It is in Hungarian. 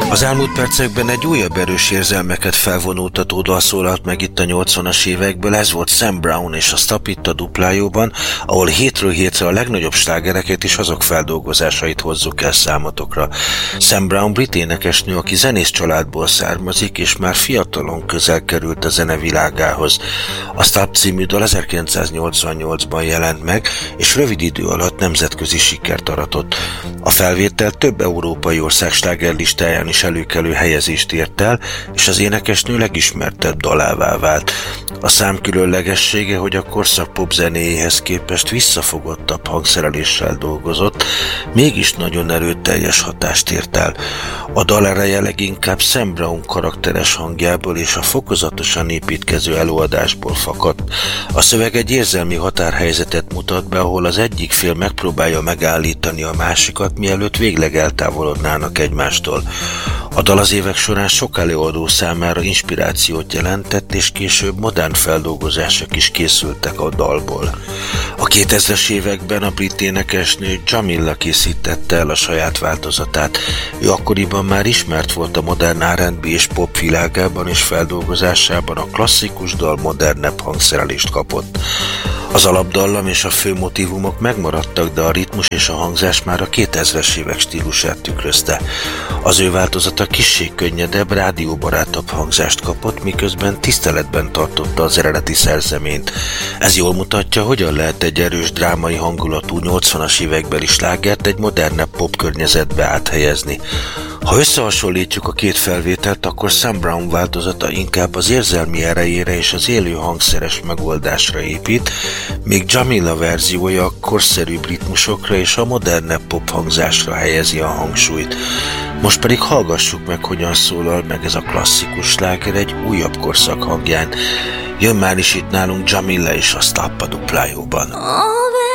Az elmúlt percekben egy újabb erős érzelmeket felvonultató dal szólalt meg itt a 80-as évekből, ez volt Sam Brown és a Stop It a duplájóban, ahol hétről hétre a legnagyobb slágereket és azok feldolgozásait hozzuk el számotokra. Sam Brown brit énekesnő, aki zenész családból származik, és már fiatalon közel került a zene világához. A Stop című dal 1988-ban jelent meg, és rövid idő alatt nemzetközi sikert aratott. A felvétel több európai ország slágerlistáján is előkelő helyezést ért el, és az énekesnő legismertebb dalává vált. A szám különlegessége, hogy a korszak popzenéjéhez képest visszafogottabb hangszereléssel dolgozott, mégis nagyon erőteljes hatást ért el. A dal ereje leginkább Sam Brown karakteres hangjából és a fokozatosan építkező előadásból fakadt. A szöveg egy érzelmi határhelyzetet mutat be, ahol az egyik fél megpróbálja megállítani a másikat, mielőtt végleg eltávolodnának egymástól. A dal az évek során sok előadó számára inspirációt jelentett, és később modern feldolgozások is készültek a dalból. A 2000-es években a brit énekesnő Jamila készítette el a saját változatát. Ő akkoriban már ismert volt a modern R&B és pop világában, és feldolgozásában a klasszikus dal modernebb hangszerelést kapott. Az alapdallam és a fő motívumok megmaradtak, de a ritmus és a hangzás már a 2000-es évek stílusát tükrözte. Az ő változata kissé könnyedebb, rádióbarátabb hangzást kapott, miközben tiszteletben tartotta az eredeti szerzeményt. Ez jól mutatja, hogyan lehet egy erős drámai hangulatú 80-as évekbeli slágert egy modernebb pop környezetbe áthelyezni. Ha összehasonlítjuk a két felvételt, akkor Sam Brown változata inkább az érzelmi erejére és az élő hangszeres megoldásra épít, míg Jamila verziója a korszerűbb ritmusokra és a modernebb pop hangzásra helyezi a hangsúlyt. Most pedig hallgassuk meg, hogyan szólal meg ez a klasszikus sláger egy újabb korszak hangján. Jön már is itt nálunk Jamila és a Stop a duplájóban.